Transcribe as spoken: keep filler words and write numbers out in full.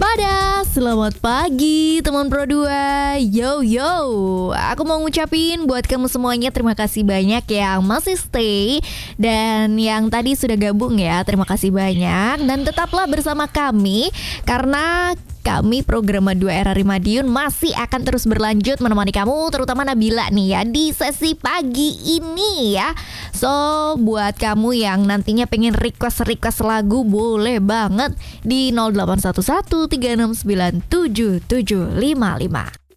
Dadah, selamat pagi teman Pro dua. Yo yo, aku mau ngucapin buat kamu semuanya terima kasih banyak yang masih stay. Dan yang tadi sudah gabung ya, terima kasih banyak. Dan tetaplah bersama kami, karena kami program dua Era Madiun masih akan terus berlanjut menemani kamu, terutama Nabila nih ya, di sesi pagi ini ya. So, buat kamu yang nantinya pengen request-request lagu, boleh banget di nol delapan satu satu tiga enam sembilan tujuh tujuh lima lima.